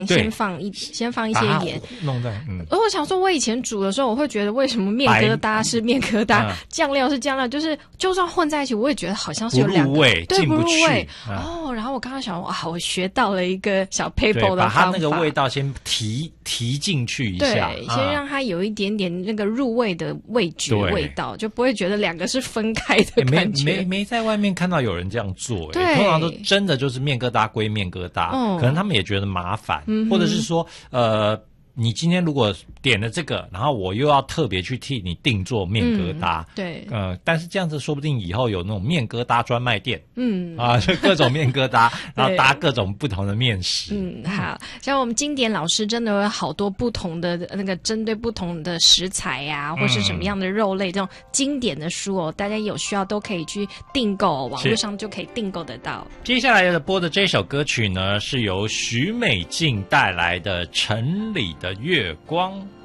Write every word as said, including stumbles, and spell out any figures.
先放一先放一些盐， 弄在嗯。 而我想说，我以前煮的时候，我会觉得为什么面疙瘩是面疙瘩，嗯、酱料是酱料，就是就算混在一起，我也觉得好像是有两个不入味， 对，不入味。 嗯、 哦，然后我刚刚想，哇，我学到了一个小 paper 的方法， 把它那个味道先提提进去一下， 对，先让它有一点点那个入味的味觉味道，就不会觉得两个是分开的感觉。 没没没在外面看到有人这样做， 对， 通常都真的就是面疙瘩归面疙瘩，嗯、可能他们也觉得麻烦，嗯、或者是说呃。你今天如果点了这个，然后我又要特别去替你定做面疙瘩， 嗯、对， 呃，但是这样子说不定以后有那种面疙瘩专卖店， 嗯啊，就各种面疙瘩，然后搭各种不同的面食。 嗯，好，像我们经典老师真的有好多不同的那个针对不同的食材呀、啊，或是什么样的肉类、嗯、这种经典的书哦，大家有需要都可以去订购，网络上就可以订购得到。 接下来要播的这首歌曲呢，是由许美静带来的《城里的月光》。